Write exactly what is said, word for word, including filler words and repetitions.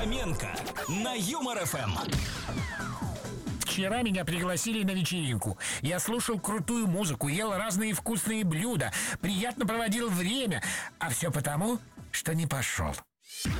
Фоменко на Юмор эф эм. Вчера меня пригласили на вечеринку. Я слушал крутую музыку, ел разные вкусные блюда, приятно проводил время. А все потому, что не пошел.